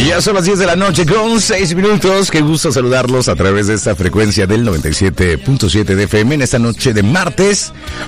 Ya son las 10 de la noche con 6 minutos. Qué gusto saludarlos a través de esta frecuencia del 97.7 de FM en esta noche de martes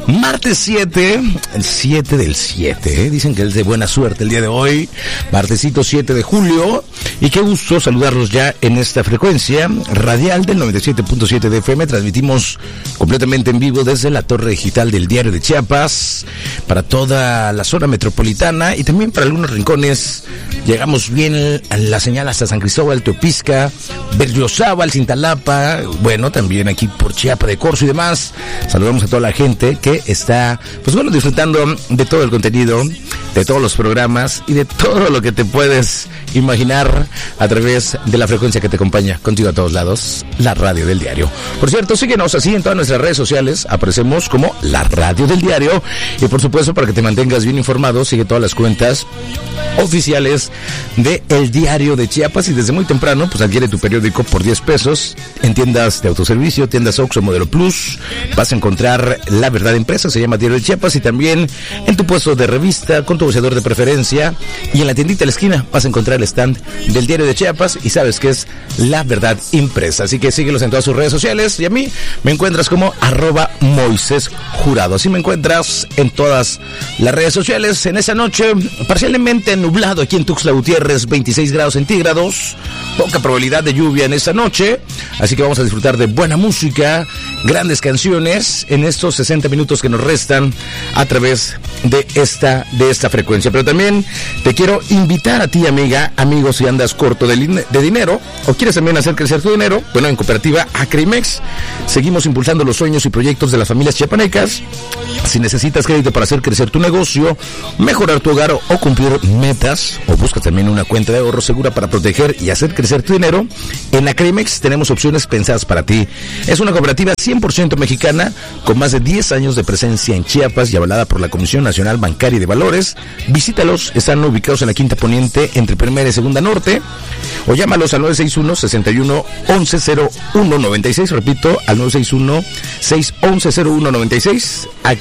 7, el 7 del 7. Dicen que es de buena suerte el día de hoy, martesito 7 de julio. Y qué gusto saludarlos ya en esta frecuencia radial del 97.7 de FM. Transmitimos completamente en vivo desde la torre digital del Diario de Chiapas para toda la zona metropolitana y también para algunos rincones. Llegamos bien a la señal hasta San Cristóbal, Teopisca, Berriozábal, Cintalapa, bueno, también aquí por Chiapa de Corzo y demás. Saludamos a toda la gente que está, pues bueno, disfrutando de todo el contenido, de todos los programas y de todo lo que te puedes imaginar a través de la frecuencia que te acompaña contigo a todos lados, la radio del diario. Por cierto, síguenos así en todas nuestras redes sociales, aparecemos como la radio del diario y por supuesto para que te mantengas bien informado, sigue todas las cuentas oficiales de El Diario de Chiapas y desde muy temprano pues adquiere tu periódico por 10 pesos en tiendas de autoservicio, tiendas Oxxo Modelo Plus. Vas a encontrar La Verdad Impresa, se llama Diario de Chiapas, y también en tu puesto de revista con tu boceador de preferencia y en la tiendita de la esquina vas a encontrar el stand del Diario de Chiapas y sabes que es La Verdad Impresa, así que síguelos en todas sus redes sociales y a mí me encuentras como @Moisés Jurado, así me encuentras en todas las redes sociales. En esa noche parcialmente nublado aquí en Tuxtla Gutiérrez, 26 grados centígrados, poca probabilidad de lluvia en esta noche, así que vamos a disfrutar de buena música, grandes canciones en estos 60 minutos que nos restan a través de esta frecuencia. Pero también te quiero invitar a ti, amiga, amigo, si andas corto de dinero o quieres también hacer crecer tu dinero, bueno, en Cooperativa Acreimex seguimos impulsando los sueños y proyectos de las familias chiapanecas. Si necesitas crédito para hacer crecer tu negocio, mejorar tu hogar o cumplir metas, o buscas también una cuenta de ahorro segura para proteger y hacer crecer tu dinero, en Acreimex tenemos opciones pensadas para ti. Es una cooperativa 100% mexicana con más de 10 años de presencia en Chiapas y avalada por la Comisión Nacional Bancaria y de Valores. Visítalos, están ubicados en la Quinta Poniente entre Primera y Segunda Norte, o llámalos al 961-61-1101-96, repito, al 961-611-0196.